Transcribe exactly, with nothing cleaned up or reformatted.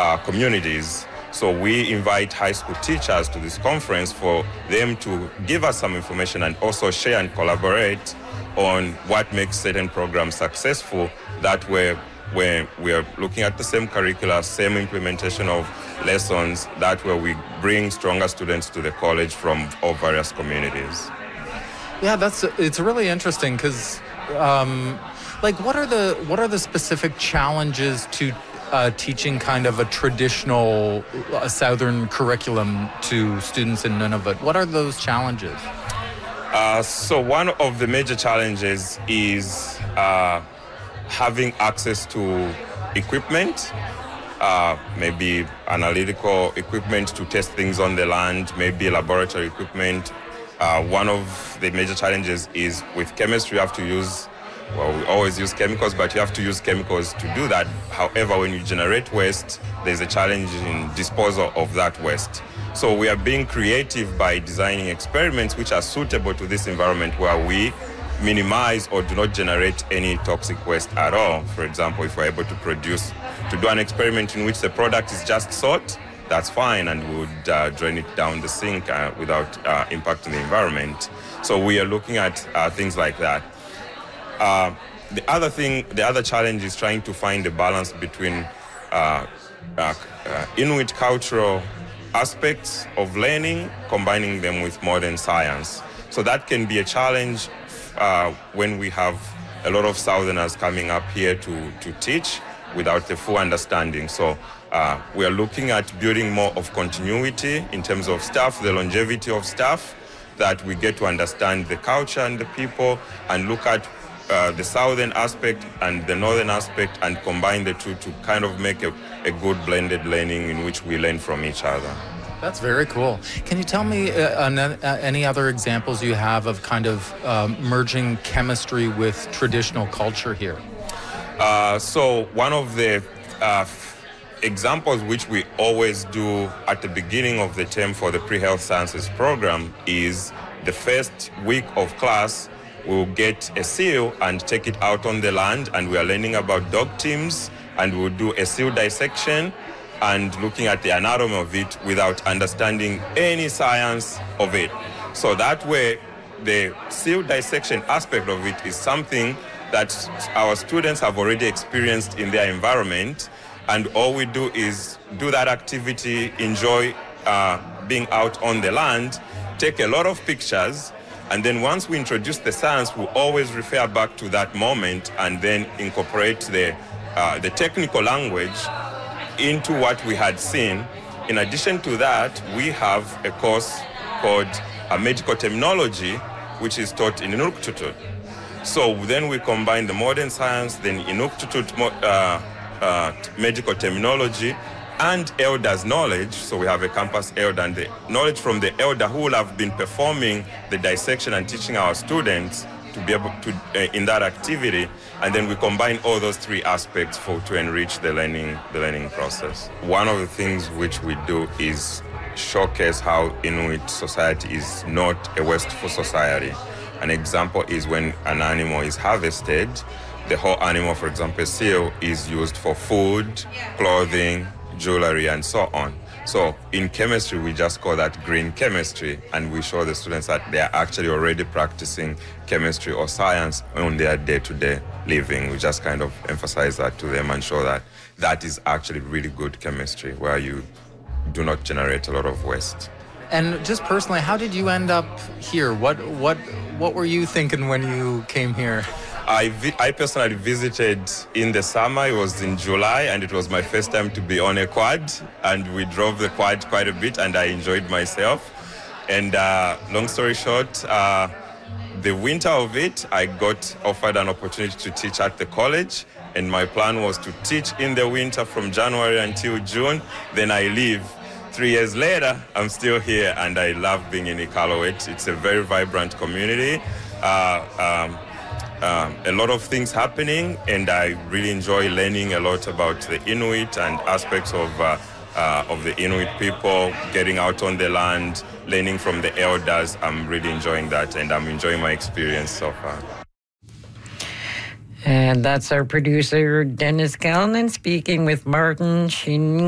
uh, communities. So we invite high school teachers to this conference for them to give us some information and also share and collaborate on what makes certain programs successful. That way, when we are looking at the same curricula, same implementation of lessons, that way we bring stronger students to the college from all various communities. Yeah, that's it's really interesting because, um, like, what are the what are the specific challenges to uh, teaching kind of a traditional uh, Southern curriculum to students in Nunavut? What are those challenges? Uh, so one of the major challenges is uh, having access to equipment, uh, maybe analytical equipment to test things on the land, maybe laboratory equipment. Uh, one of the major challenges is with chemistry, you have to use, well, we always use chemicals, but you have to use chemicals to do that. However, when you generate waste, there's a challenge in disposal of that waste. So we are being creative by designing experiments which are suitable to this environment where we minimize or do not generate any toxic waste at all. For example, if we're able to produce, to do an experiment in which the product is just salt, that's fine, and we would uh, drain it down the sink uh, without uh, impacting the environment. So we are looking at uh, things like that. Uh, the other thing, the other challenge is trying to find a balance between uh, uh, uh, Inuit cultural aspects of learning, combining them with modern science. So that can be a challenge uh, when we have a lot of Southerners coming up here to, to teach without the full understanding. So uh, we are looking at building more of continuity in terms of staff, the longevity of staff, that we get to understand the culture and the people and look at uh, the Southern aspect and the Northern aspect and combine the two to kind of make a, a good blended learning in which we learn from each other. That's very cool. Can you tell me uh, uh, any other examples you have of kind of um, merging chemistry with traditional culture here? Uh, so one of the uh, examples which we always do at the beginning of the term for the pre-health sciences program is the first week of class, we'll get a seal and take it out on the land, and we are learning about dog teams, and we'll do a seal dissection and looking at the anatomy of it without understanding any science of it. So that way, the seal dissection aspect of it is something that our students have already experienced in their environment, and all we do is do that activity, enjoy uh, being out on the land, take a lot of pictures, and then once we introduce the science, we always refer back to that moment and then incorporate the, uh, the technical language into what we had seen. In addition to that, we have a course called a medical terminology, which is taught in Inuktitut. So then we combine the modern science, then Inuktitut uh, uh, medical terminology, and elders' knowledge. So we have a campus elder, and the knowledge from the elder who will have been performing the dissection and teaching our students to be able to uh, in that activity, and then we combine all those three aspects for to enrich the learning the learning process. One of the things which we do is showcase how Inuit society is not a wasteful society. An example is when an animal is harvested, the whole animal, for example, seal, is used for food, clothing, jewelry, and so on. So in chemistry, we just call that green chemistry, and we show the students that they are actually already practicing chemistry or science on their day-to-day living. We just kind of emphasize that to them and show that that is actually really good chemistry, where you do not generate a lot of waste. And just personally, how did you end up here? What what what were you thinking when you came here? I, vi- I personally visited in the summer. It was in July, and it was my first time to be on a quad, and we drove the quad quite a bit, and I enjoyed myself. And uh, long story short, uh, the winter of it, I got offered an opportunity to teach at the college, and my plan was to teach in the winter from January until June, then I leave. Three years later, I'm still here, and I love being in Iqaluit. It's a very vibrant community. Uh, um, um, a lot of things happening, and I really enjoy learning a lot about the Inuit and aspects of uh, uh, of the Inuit people, getting out on the land, learning from the elders. I'm really enjoying that, and I'm enjoying my experience so far. And that's our producer, Dennis Callanan, speaking with Martin Shin.